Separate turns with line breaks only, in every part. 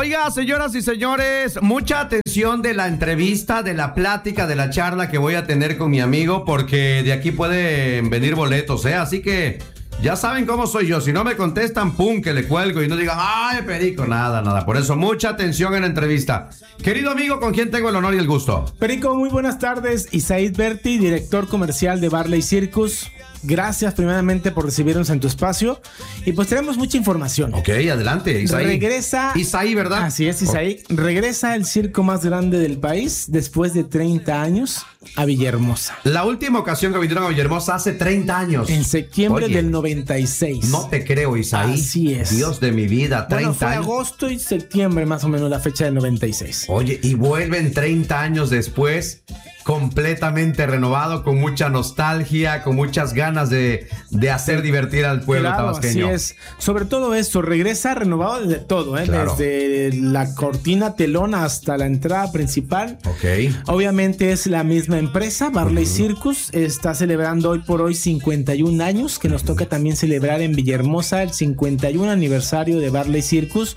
Oiga, señoras y señores, mucha atención de la entrevista, de la plática, de la charla que voy a tener con mi amigo, porque de aquí pueden venir boletos, ¿eh? Así que ya saben cómo soy yo. Si no me contestan, pum, que le cuelgo y no digan, ay, Perico, nada. Por eso, mucha atención en la entrevista. Querido amigo, ¿con quién tengo el honor y el gusto?
Perico, muy buenas tardes. Isaid Berti, director comercial de Barley Circus. Gracias primeramente por recibirnos en tu espacio. Y pues tenemos mucha información.
Ok, adelante, Isaí.
Regresa...
Isaí, ¿verdad?
Así es, Isaí. Regresa el circo más grande del país después de 30 años a Villahermosa.
La última ocasión que vinieron a Villahermosa hace 30 años.
En septiembre del 96.
No te creo, Isaí.
Así es.
Dios de mi vida, 30
bueno, fue
años.
agosto y septiembre más o menos la fecha del 96.
Oye, y vuelven 30 años después, completamente renovado, con mucha nostalgia, con muchas ganas de hacer divertir al pueblo tabasqueño.
Así es. Sobre todo esto, regresa renovado desde todo, ¿eh?
Claro.
Desde la cortina telona hasta la entrada principal.
Ok.
Obviamente es la misma empresa, Barley Circus. Está celebrando hoy por hoy 51 años, que nos toca también celebrar en Villahermosa el 51 aniversario de Barley Circus.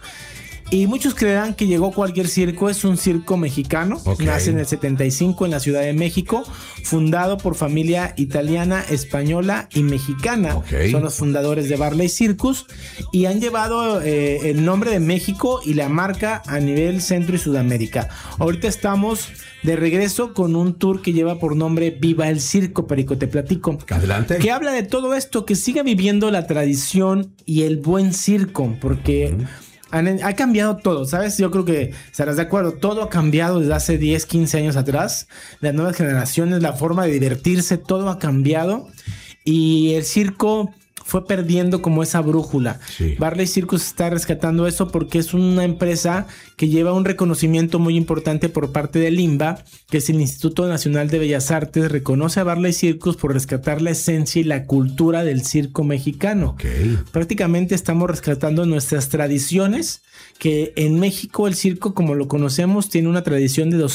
Y muchos creerán que llegó cualquier circo, es un circo mexicano, nace en el 75 en la Ciudad de México, fundado por familia italiana, española y mexicana. Son los fundadores de Barley Circus y han llevado el nombre de México y la marca a nivel Centro y Sudamérica. Ahorita estamos de regreso con un tour que lleva por nombre Viva el Circo, Perico, te platico.
Adelante.
Que habla de todo esto, que siga viviendo la tradición y el buen circo, porque... Ha cambiado todo, ¿sabes? Yo creo que estarás de acuerdo. Todo ha cambiado desde hace 10, 15 años atrás. Las nuevas generaciones, la forma de divertirse, todo ha cambiado. Y el circo fue perdiendo como esa brújula. Sí. Barley Circus está rescatando eso porque es una empresa que lleva un reconocimiento muy importante por parte del INBA, que es el Instituto Nacional de Bellas Artes. Reconoce a Barley Circus por rescatar la esencia y la cultura del circo mexicano. Prácticamente estamos rescatando nuestras tradiciones, que en México el circo, como lo conocemos, tiene una tradición de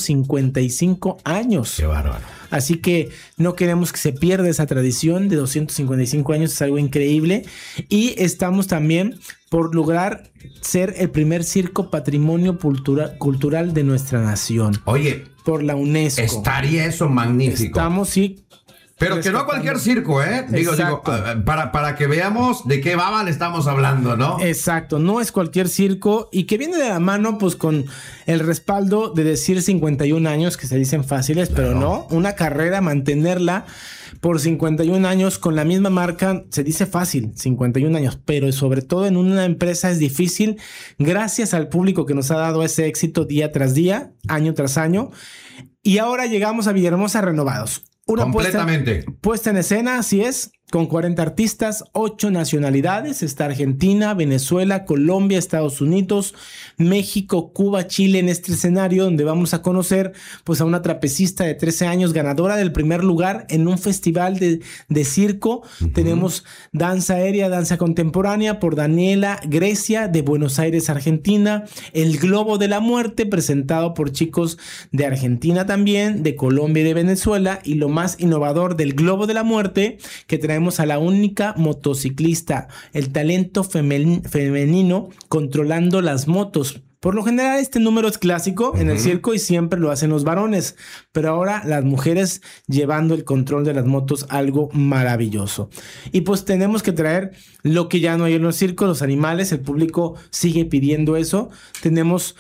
255 años.
Qué bárbaro.
Así que no queremos que se pierda esa tradición de 255 años, es algo increíble. Y estamos también por lograr ser el primer circo patrimonio cultural de nuestra nación.
Oye,
por la UNESCO.
Estaría eso magnífico.
Estamos, sí.
Pero que no cualquier circo, ¿eh? Digo, para que veamos de qué baba le estamos hablando, ¿no?
Exacto, no es cualquier circo y que viene de la mano, pues, con el respaldo de decir 51 años, que se dicen fáciles, pero no, una carrera, mantenerla por 51 años con la misma marca, se dice fácil, 51 años, pero sobre todo en una empresa es difícil, gracias al público que nos ha dado ese éxito día tras día, año tras año, y ahora llegamos a Villahermosa renovados. Una puesta en escena, así es, con 40 artistas, 8 nacionalidades. Está Argentina, Venezuela, Colombia, Estados Unidos, México, Cuba, Chile en este escenario donde vamos a conocer pues a una trapecista de 13 años ganadora del primer lugar en un festival de circo. Tenemos danza aérea, danza contemporánea por Daniela Grecia de Buenos Aires, Argentina. El Globo de la Muerte presentado por chicos de Argentina también, de Colombia y de Venezuela. Y lo más innovador del Globo de la Muerte, que traemos a la única motociclista, el talento femenino controlando las motos. Por lo general este número es clásico en el circo y siempre lo hacen los varones, pero ahora las mujeres llevando el control de las motos, algo maravilloso. Y pues tenemos que traer lo que ya no hay en los circos, los animales, el público sigue pidiendo eso. Tenemos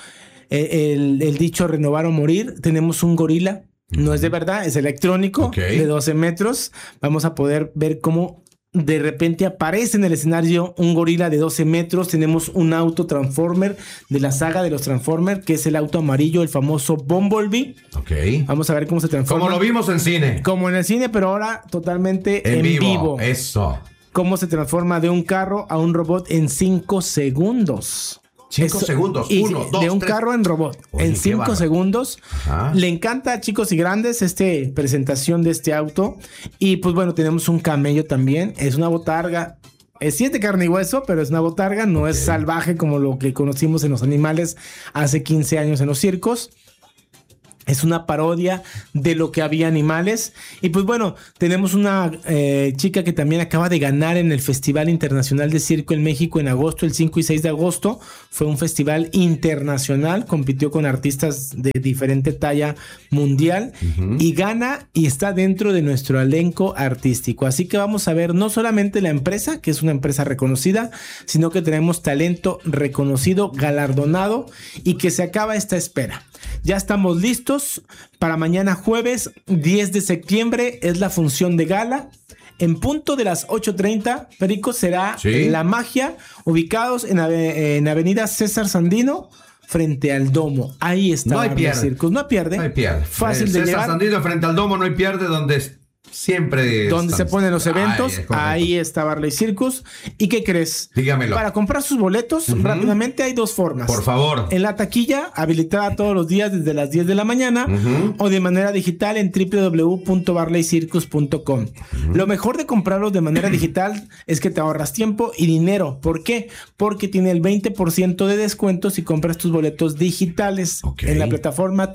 el dicho renovar o morir, tenemos un gorila. No es de verdad, es electrónico, de 12 metros. Vamos a poder ver cómo de repente aparece en el escenario un gorila de 12 metros. Tenemos un auto Transformer de la saga de los Transformers, que es el auto amarillo, el famoso Bumblebee. Vamos a ver cómo se transforma.
Como lo vimos en cine.
Como en el cine, pero ahora totalmente en vivo.
Eso.
Cómo se transforma de un carro a un robot en 5 segundos.
5 segundos, 1, 2,
de un
3.
carro en robot. Oye, en 5 segundos. Le encanta a chicos y grandes presentación de este auto. Y pues bueno, tenemos un camello también. Es una botarga. Sí es de carne y hueso, pero es una botarga. No es salvaje como lo que conocimos en los animales hace 15 años en los circos. Es una parodia de lo que había animales. Y pues bueno, tenemos una chica que también acaba de ganar en el Festival Internacional de Circo en México en agosto, el 5 y 6 de agosto. Fue un festival internacional, compitió con artistas de diferente talla mundial y gana y está dentro de nuestro elenco artístico. Así que vamos a ver no solamente la empresa, que es una empresa reconocida, sino que tenemos talento reconocido, galardonado y que se acaba esta espera. Ya estamos listos para mañana jueves 10 de septiembre. Es la función de gala. En punto de las 8:30, Perico, será La Magia, ubicados en Avenida César Sandino, frente al Domo. Ahí está Barley Circus. No pierde.
No hay pierde.
Fácil de llegar.
César Sandino frente al Domo, no hay pierde, donde siempre
se ponen los eventos. Ahí está Barley Circus. ¿Y qué crees?
Dígamelo.
Para comprar sus boletos rápidamente hay dos formas.
Por favor.
En la taquilla, habilitada todos los días desde las 10 de la mañana, o de manera digital en www.barleycircus.com. Lo mejor de comprarlos de manera digital es que te ahorras tiempo y dinero. ¿Por qué? Porque tiene el 20% de descuento si compras tus boletos digitales en la plataforma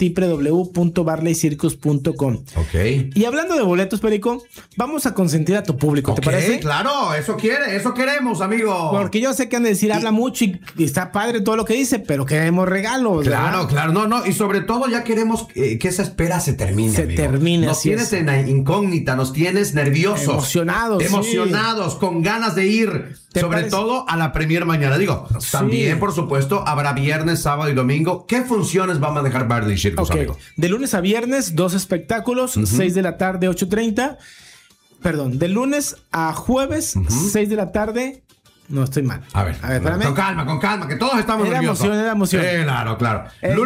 www.barleycircus.com. Y hablando de boletos, Perico, vamos a consentir a tu público, ¿te parece?
Claro, eso queremos, amigo.
Porque yo sé que han de decir, habla mucho y está padre todo lo que dice, pero queremos regalos.
Claro, no, y sobre todo ya queremos que esa espera se termine, amigo. Nos tienes en incógnita, nos tienes nerviosos. Emocionados, con ganas de ir, sobre todo a la premier mañana. También, por supuesto, habrá viernes, sábado y domingo. ¿Qué funciones va a manejar Barley Circus, amigo?
De lunes a viernes, 2 espectáculos, 6 de la tarde, 8:30. Perdón, de lunes a jueves, 6 de la tarde. No, estoy mal.
A ver, espérame. Con calma, que todos estamos nerviosos.
Era emoción.
Claro.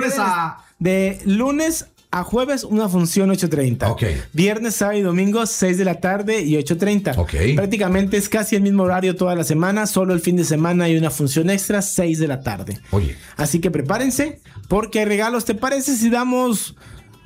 De lunes a jueves, una función 8:30. Viernes, sábado y domingo, 6 de la tarde y 8:30. Prácticamente es casi el mismo horario toda la semana. Solo el fin de semana hay una función extra, 6 de la tarde. Así que prepárense, porque hay regalos. ¿Te parece si damos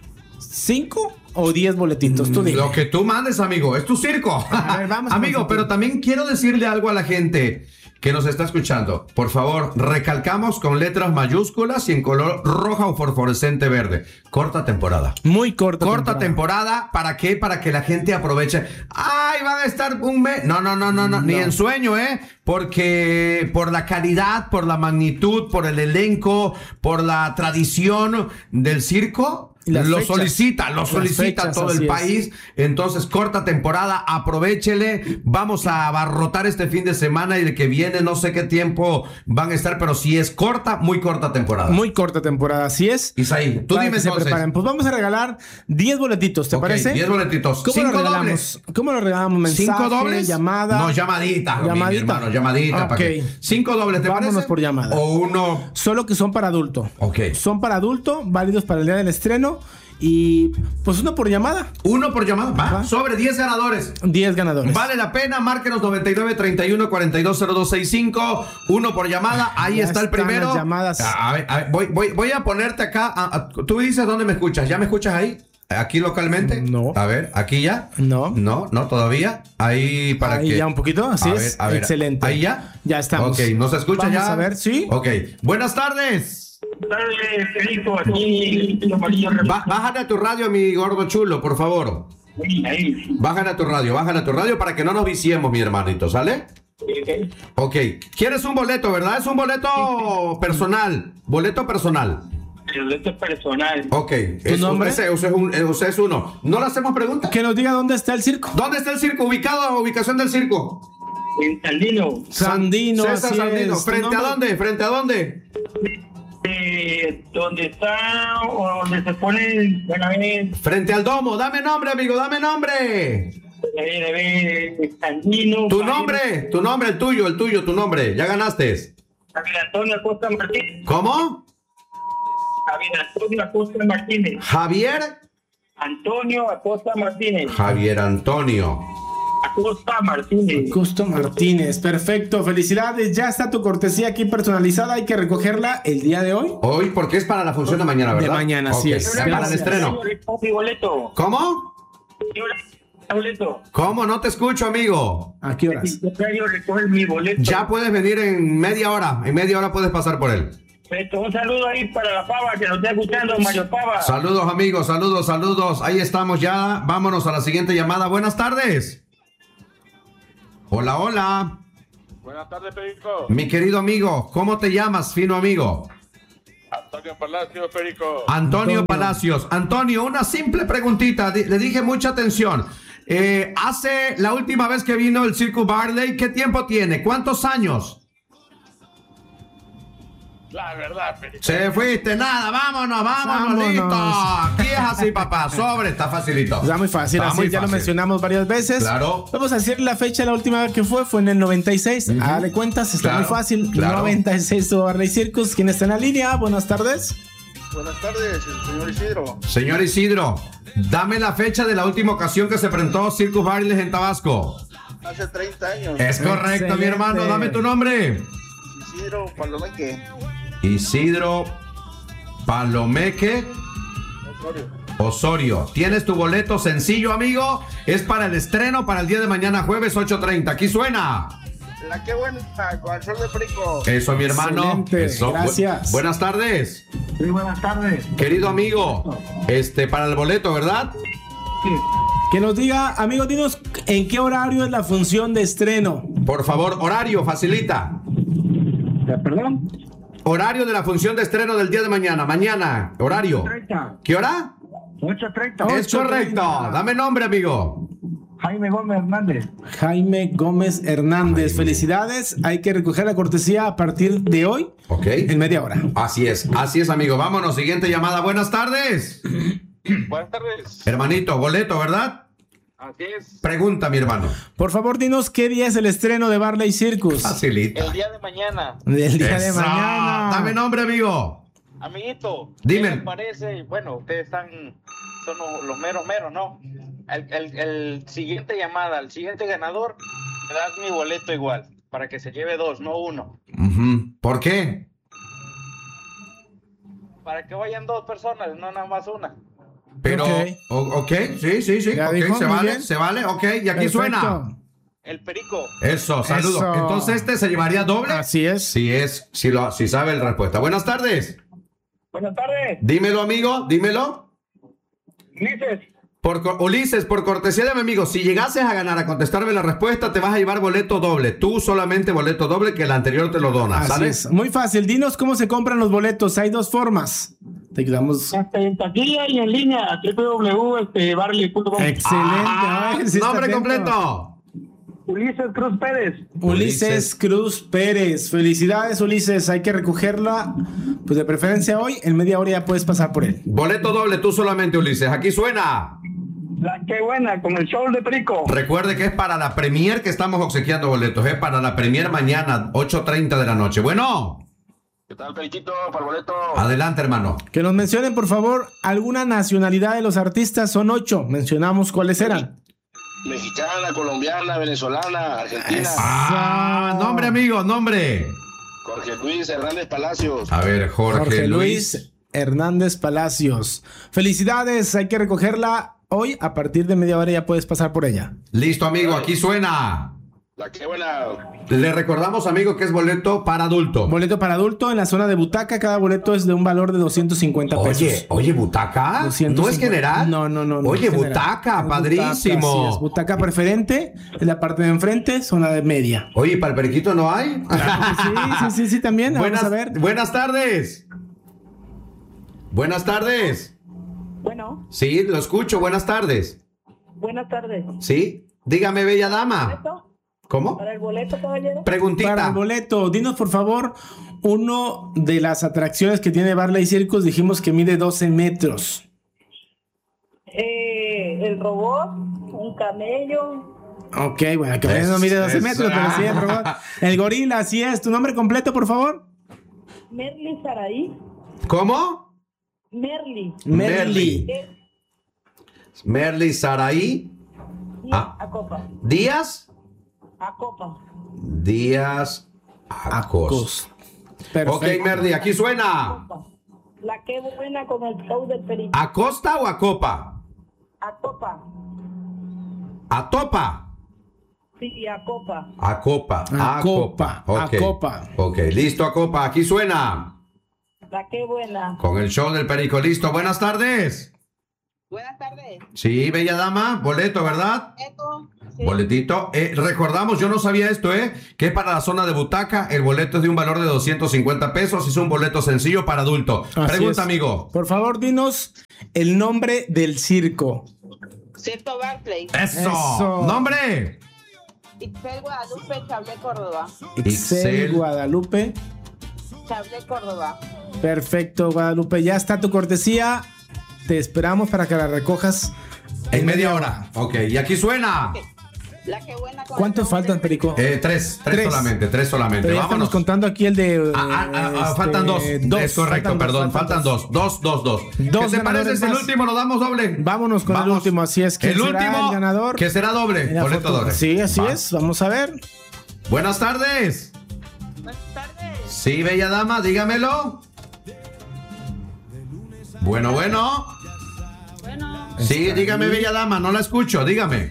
5 o 10 boletitos? Tú dime.
Lo que tú mandes, amigo. Es tu circo.
A ver, vamos.
Amigo, pero también quiero decirle algo a la gente que nos está escuchando. Por favor, recalcamos con letras mayúsculas y en color roja o fosforescente verde. Corta temporada.
Muy corta
temporada. ¿Para qué? Para que la gente aproveche. ¡Ay, van a estar un mes! No. Ni en sueño, Porque por la calidad, por la magnitud, por el elenco, por la tradición del circo, lo solicita todo el país. Entonces, corta temporada, aprovechele. Vamos a abarrotar este fin de semana y el que viene, no sé qué tiempo van a estar, pero si es muy corta temporada.
Muy corta temporada, así es.
Isaí, tú dime entonces.
Pues vamos a regalar 10 boletitos, ¿te parece?
10 boletitos.
¿Cómo lo regalamos? ¿Cómo lo regalamos? ¿Mensaje,
5 dobles?
¿Llamada?
No, llamadita. Mi hermano, llamadita. 5 dobles, ¿te
Vámonos
parece?
por llamada.
O uno.
Solo que son para adulto. Son para adulto, válidos para el día del estreno. Y pues uno por llamada.
Va. Sobre 10 ganadores.
10 ganadores.
Vale la pena, márquenos 9931-420265. Uno por llamada. Ahí está el primero.
Las llamadas.
A ver, voy a ponerte acá. Tú dices dónde me escuchas. ¿Ya me escuchas ahí? ¿Aquí localmente?
No.
A ver, ¿aquí ya?
No,
todavía. Ahí para
ahí
que.
ya un poquito, así es.
A ver.
Excelente.
¿Ahí ya?
Ya estamos.
¿nos escucha ya?
Vamos a ver, sí.
Buenas tardes. Bájale a tu radio, mi gordo chulo, por favor. Bájale a tu radio para que no nos viciemos, mi hermanito, ¿sale? ¿Quieres un boleto, verdad? Es un boleto personal. Boleto personal.
¿Tu nombre?
Ese es uno. ¿No le hacemos preguntas?
Que nos diga dónde está el circo.
¿Dónde está el circo? Ubicación del circo.
En Sandino.
César Sandino. ¿Frente a dónde?
Donde está o donde se pone
frente al Domo. Dame nombre, amigo, dame nombre.
Sandino.
Tu nombre, el tuyo, tu nombre. Ya ganaste.
Javier Antonio Acosta Martínez.
¿Cómo?
Javier Antonio Acosta Martínez.
Javier
Antonio Acosta Martínez.
Javier Antonio
Acosta Martínez, perfecto, felicidades, ya está tu cortesía aquí personalizada, hay que recogerla el día de hoy.
Hoy, porque es para la función de mañana, ¿verdad?
De mañana, sí es.
Para el estreno. ¿Cómo? ¿Cómo? No te escucho, amigo.
¿A qué horas?
Mi boleto.
Ya puedes venir en media hora. En media hora puedes pasar por él.
Un saludo ahí para la Pava, que nos está escuchando, Mario Pava.
Saludos, amigos, saludos. Ahí estamos ya. Vámonos a la siguiente llamada. Buenas tardes. Hola.
Buenas tardes, Perico.
Mi querido amigo, ¿cómo te llamas, fino amigo?
Antonio Palacios, Perico.
Antonio Palacios. Antonio, una simple preguntita. Le dije mucha atención. Hace la última vez que vino el Circus Barley, ¿qué tiempo tiene? ¿Cuántos años?
La verdad, Perico.
Se fuiste, nada, vámonos, listo. Aquí es así, papá, sobre, está facilito.
Está muy fácil,
Está
así
muy
ya lo
fácil.
mencionamos varias veces.
Claro.
Vamos a decir la fecha, la última vez que fue en el 96. Dale cuentas, está
Claro,
muy fácil.
claro.
96 tuvo Barley Circus. ¿Quién está en la línea? Buenas tardes.
Buenas tardes, el señor Isidro.
Señor Isidro, dame la fecha de la última ocasión que se presentó Circus Barley en Tabasco.
Hace 30 años.
Es correcto,
Excelente.
mi hermano, dame tu nombre.
Isidro Palomeque.
Isidro Palomeque Osorio. ¿Tienes tu boleto sencillo, amigo? Es para el estreno para el día de mañana, jueves 8:30. Aquí suena.
La que buena, con el sol de Perico.
Eso, mi hermano.
Excelente,
Eso.
gracias.
Buenas tardes,
Sí, buenas tardes.
querido amigo. Para el boleto, ¿verdad?
Sí.
Que nos diga, amigo, dinos en qué horario es la función de estreno.
Por favor, horario, facilita.
¿Perdón?
Horario de la función de estreno del día de mañana. Mañana, horario.
30.
¿Qué hora?
8:30.
Es correcto. Dame nombre, amigo.
Jaime Gómez Hernández.
Jaime Gómez Hernández. Felicidades. Hay que recoger la cortesía a partir de hoy
Ok.
en media hora.
Así es, amigo. Vámonos, siguiente llamada. Buenas tardes.
Buenas tardes.
Hermanito, boleto, ¿verdad?
Así es.
Pregunta, mi hermano.
Por favor, dinos qué día es el estreno de Barley Circus.
Facilita.
El día de mañana,
Del día de
Eso.
mañana.
Dame nombre, amigo.
amiguito.
Dime.
¿Qué les parece? Bueno, ustedes son los meros, ¿no? El siguiente llamada, el siguiente ganador, me das mi boleto igual, para que se lleve 2, no 1.
Ujú. ¿Por qué?
Para que vayan 2 personas, no nada más una.
Pero,
Ok.
sí.
Ya
Ok,
dijo,
se
muy
vale,
bien.
se vale. Ok, y aquí
Perfecto.
suena.
El Perico.
Eso, saludo.
Eso.
Entonces, ¿se llevaría doble?
Así es.
Si sabe la respuesta. Buenas tardes.
Buenas tardes.
Dímelo, amigo, dímelo.
Ulises.
Ulises, por cortesía de mi amigo, si llegases a ganar, a contestarme la respuesta, te vas a llevar boleto doble. Tú solamente boleto doble, que el anterior te lo donas,
Así
¿sale?
es. Muy fácil. Dinos cómo se compran los boletos. Hay 2 formas. Te ayudamos.
En taquilla y en línea, www.barley.com.
Excelente.
Ah,
Ay, sí está
nombre
atento.
completo.
Ulises Cruz Pérez.
Ulises Cruz Pérez. Felicidades, Ulises. Hay que recogerla, pues de preferencia hoy. En media hora ya puedes pasar por él.
Boleto doble, tú solamente, Ulises. Aquí suena.
La que buena, con el show de Perico.
Recuerde que es para la premier que estamos obsequiando boletos. Es para la premier mañana, 8:30 de la noche. Bueno,
¿Qué tal, Periquito? Para el boleto.
adelante, hermano.
Que nos mencionen, por favor, alguna nacionalidad de los artistas. Son 8. Mencionamos cuáles eran.
Mexicana, colombiana, venezolana, argentina.
Ah, nombre, amigo, nombre.
Jorge Luis Hernández Palacios.
A ver, Jorge Luis.
Hernández Palacios. Felicidades. Hay que recogerla hoy. A partir de media hora ya puedes pasar por ella.
Listo, amigo, aquí suena.
La que buena.
Le recordamos, amigo, que es boleto para adulto.
Boleto para adulto en la zona de butaca. Cada boleto es de un valor de 250 pesos.
Oye, butaca.
250.
¿No es general?
No.
Oye,
es general.
butaca,
Es
padrísimo.
Butaca, así es. Butaca preferente es la parte de enfrente, zona de media.
Oye, ¿y para el periquito no hay?
Sí, también.
Buenas,
Vamos a ver.
buenas tardes. Buenas tardes.
Bueno,
Sí, lo escucho. Buenas tardes.
buenas tardes.
Sí, dígame, bella dama.
¿Boleto?
¿Cómo?
¿Para el boleto, caballero?
Preguntita.
Para el boleto, dinos por favor, uno de las atracciones que tiene Barley Circus, dijimos que mide 12 metros.
El robot, un camello.
Ok, bueno, que no mide 12 metros, pero sí el robot. El gorila, así es. ¿Tu nombre completo, por favor?
Merly Saraí.
¿Cómo?
Merly.
Merly. Merly Saraí. Ah.
Acopa.
Díaz.
Acopa.
Díaz Acos.
Perfecto.
Ok, Merly, aquí suena.
Acopa. La que buena con el show del Perico.
¿Acosta o Acopa?
Acopa.
¿Atopa?
Sí, Acopa.
Acopa.
Acopa.
Ok.
Acopa.
Ok, listo, Acopa. Aquí suena.
La que buena.
Con el show del Perico. Listo. Buenas tardes.
Buenas tardes.
Sí, bella dama. Boleto, ¿verdad?
Sí.
Boletito. Recordamos, yo no sabía esto, que para la zona de butaca el boleto es de un valor de 250 pesos. Es un boleto sencillo para adulto.
Así
Pregunta,
es.
amigo.
Por favor, dinos el nombre del circo.
Circo Barclay.
Eso. Nombre.
Ixel Guadalupe, Chablé, Córdoba.
Ixel Guadalupe.
Chablé, Córdoba.
Perfecto, Guadalupe. Ya está tu cortesía. Te esperamos para que la recojas
En media hora. Ok, y aquí suena.
La que buena. con
¿Cuántos
el show
faltan,
del
Perico?
Tres solamente.
Pero ya estamos contando aquí el de...
Faltan dos. Es correcto, perdón. Faltan dos. Dos. ¿Qué te parece
ganadores
si el
más.
último lo damos doble?
Vámonos con el último, así es. ¿Quién
El
será
último,
el ganador?
que será doble.
Mira,
Boleto doble.
Sí, así
Va.
es. Vamos a ver.
Buenas tardes.
Buenas tardes.
Sí, bella dama, dígamelo. Bueno.
Bueno.
Sí, dígame, bella dama, no la escucho, dígame.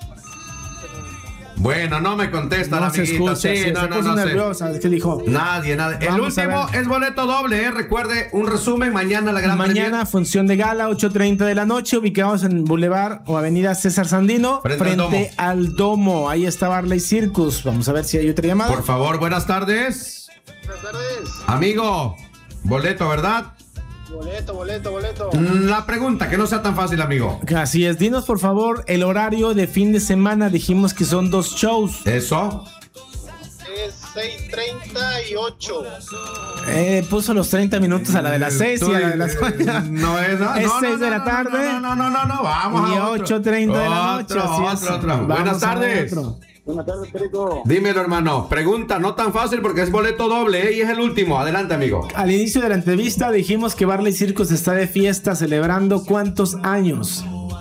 Bueno, no me contesta la
No se
amiguita.
escucha.
Sí,
Se
no
puso
sé.
nerviosa. ¿Qué dijo?
Nadie. El
Vamos a
último
ver.
es boleto doble, Recuerde, un resumen, mañana la gran
Mañana,
premier.
función de gala, 8:30 de la noche, ubicados en Boulevard o Avenida César Sandino,
Frente
al Domo. Ahí está Barley Circus. Vamos a ver si hay otra llamada.
Por favor, buenas tardes.
Buenas tardes.
Amigo, boleto, ¿verdad?
Boleto.
La pregunta, que no sea tan fácil, amigo.
Así es. Dinos, por favor, el horario de fin de semana. Dijimos que son 2 shows.
Eso.
Es 6:38.
Puso los 30 minutos a la de las 6 y a la de las 8.
No es, no,
Es
no,
6
no,
de la
no,
tarde.
No, vamos
Y
a otro.
8:30 de la noche.
Otro.
Así es. Vamos
Buenas
a
tardes.
otro.
Buenas tardes, Perico.
Dímelo, hermano. Pregunta, no tan fácil porque es boleto doble, y es el último. Adelante, amigo.
Al inicio de la entrevista dijimos que Barley Circus está de fiesta celebrando ¿cuántos años?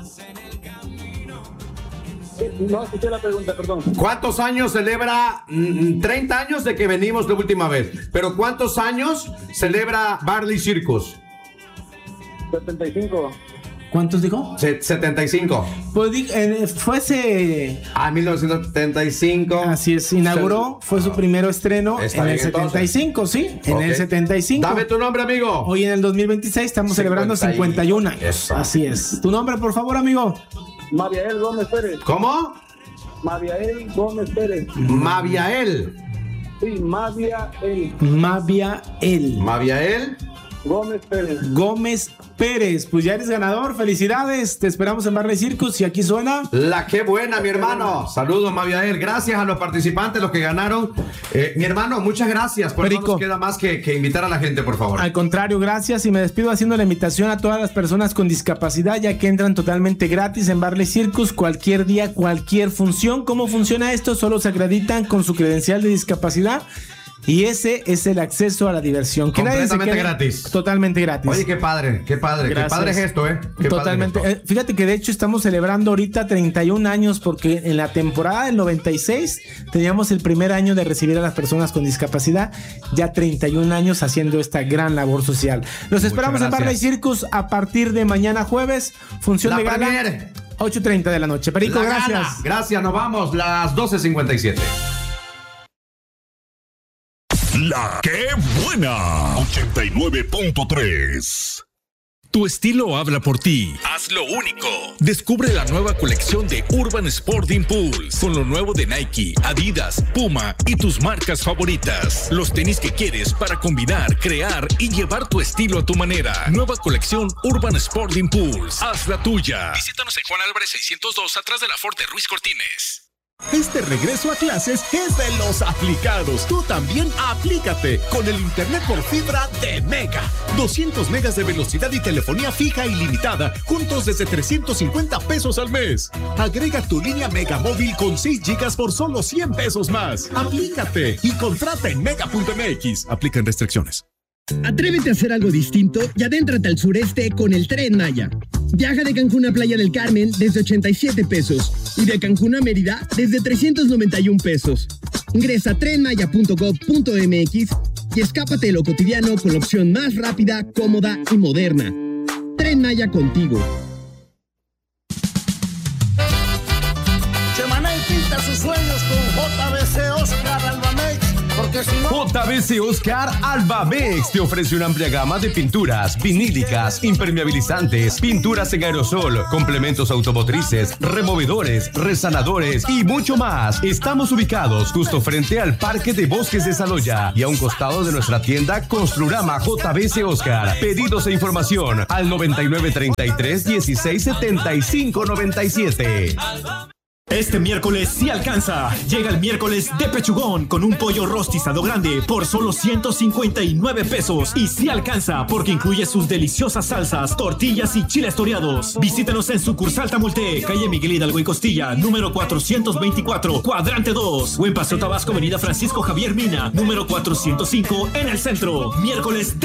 No escuché la pregunta, perdón.
¿Cuántos años celebra? 30 años de que venimos la última vez. Pero ¿cuántos años celebra Barley Circus?
75.
¿Cuántos dijo?
75.
Pues fuese...
1975.
Así es, inauguró, fue su primer estreno
Está
en el
bien, entonces.
75, sí, en
Ok.
el 75.
Dame tu nombre, amigo.
Hoy en el 2026 estamos celebrando 51 años.
Eso.
Así es. Tu nombre, por favor, amigo.
Maviael Gómez Pérez.
¿Cómo?
Maviael Gómez Pérez.
Maviael.
Sí, Maviael
Maviael.
Gómez Pérez.
Gómez Pérez. Pues ya eres ganador, felicidades. Te esperamos en Barley Circus y aquí suena.
La que buena, mi hermano. Saludos, Maviael. Gracias a los participantes, los que ganaron. Mi hermano, muchas gracias. Pues no
Perico.
nos queda más que invitar a la gente, por favor.
Al contrario, gracias, y me despido haciendo la invitación a todas las personas con discapacidad, ya que entran totalmente gratis en Barley Circus cualquier día, cualquier función. ¿Cómo funciona esto? Solo se acreditan con su credencial de discapacidad y ese es el acceso a la diversión. Que nadie se
Completamente
quede-
gratis.
Totalmente gratis.
Oye, qué padre.
Gracias.
Qué padre gesto, Qué
Totalmente.
padre gesto.
Fíjate que de hecho estamos celebrando ahorita 31 años porque en la temporada del 96 teníamos el primer año de recibir a las personas con discapacidad, ya 31 años haciendo esta gran labor social. Los esperamos en
gracias.
Barley Circus a partir de mañana jueves, función
La
de gala,
premier.
8:30 de la noche. Perico,
La
gracias.
gala. Gracias, nos vamos. Las 12:57.
La que buena. 89.3.
Tu estilo habla por ti. Hazlo único. Descubre la nueva colección de Urban Sport Impulse con lo nuevo de Nike, Adidas, Puma y tus marcas favoritas. Los tenis que quieres para combinar, crear y llevar tu estilo a tu manera. Nueva colección Urban Sport Impulse. Haz la tuya. Visítanos en Juan Álvarez 602 atrás de la Ford de Ruiz Cortines.
Este regreso a clases es de los aplicados. Tú también aplícate con el internet por fibra de Mega. 200 megas de velocidad y telefonía fija ilimitada, juntos desde 350 pesos al mes. Agrega tu línea Mega móvil con 6 gigas por solo 100 pesos más. Aplícate y contrata en mega.mx. Aplican restricciones.
Atrévete a hacer algo distinto y adéntrate al sureste con el Tren Maya. Viaja de Cancún a Playa del Carmen desde 87 pesos y de Cancún a Mérida desde 391 pesos. Ingresa a trenmaya.gov.mx y escápate de lo cotidiano con la opción más rápida, cómoda y moderna. Tren Maya contigo.
Semana y pinta sus sueños con JBC Oscar Albamex, porque JBC Oscar Albamex te ofrece una amplia gama de pinturas, vinílicas, impermeabilizantes, pinturas en aerosol, complementos automotrices, removedores, resanadores y mucho más. Estamos ubicados justo frente al Parque de Bosques de Saloya y a un costado de nuestra tienda Construrama JBC Oscar. Pedidos e información al 9933 1675 97.
Este miércoles sí alcanza. Llega el miércoles de pechugón con un pollo rostizado grande por solo 159 pesos. Y sí alcanza porque incluye sus deliciosas salsas, tortillas y chiles toreados. Visítenos en sucursal Tamulte, calle Miguel Hidalgo y Costilla, número 424, cuadrante 2. O en Paseo Tabasco, avenida Francisco Javier Mina, número 405 en el centro. Miércoles